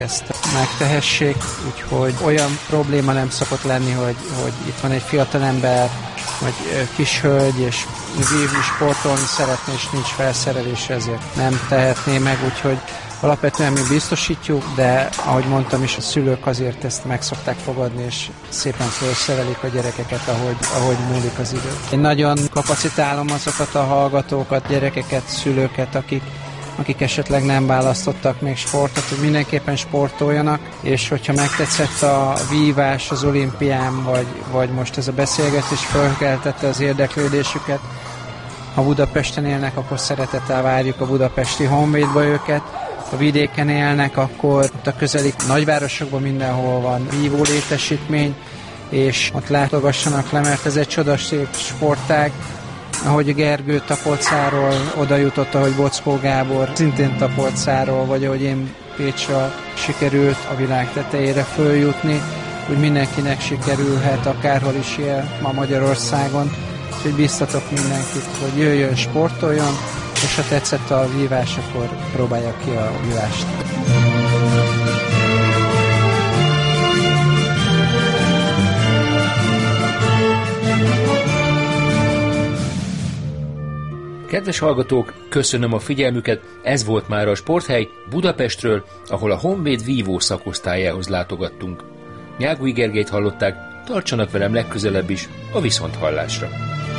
ezt megtehessék, úgyhogy olyan probléma nem szokott lenni, hogy itt van egy fiatalember, vagy kis hölgy, és vívni, sportolni szeretné, és nincs felszerelése, ezért nem tehetné meg, úgyhogy alapvetően mi biztosítjuk, de ahogy mondtam is, a szülők azért ezt meg szokták fogadni, és szépen felszerelik a gyerekeket, ahogy múlik az idő. Én nagyon kapacitálom azokat a hallgatókat, gyerekeket, szülőket, akik esetleg nem választottak még sportot, hogy mindenképpen sportoljanak, és hogyha megtetszett a vívás az olimpián, vagy most ez a beszélgetés fölkeltette az érdeklődésüket, ha Budapesten élnek, akkor szeretettel várjuk a budapesti Honvédba őket, ha vidéken élnek, akkor ott a közeli nagyvárosokban mindenhol van vívó létesítmény, és ott látogassanak le, mert ez egy csodaszép sportág. Ahogy Gergő Tapolcáról oda jutott, ahogy Bockó Gábor szintén Tapolcáról, vagy ahogy én Pécsről sikerült a világ tetejére följutni, úgy mindenkinek sikerülhet, akárhol is él ma Magyarországon. Úgyhogy biztatok mindenkit, hogy jöjjön, sportoljon, és ha tetszett a vívás, akkor próbálja ki a vívást. Kedves hallgatók, köszönöm a figyelmüket, ez volt már a Sporthely Budapestről, ahol a Honvéd vívó szakosztályához látogattunk. Nyágui Gergelyt hallották, tartsanak velem legközelebb is a viszonthallásra.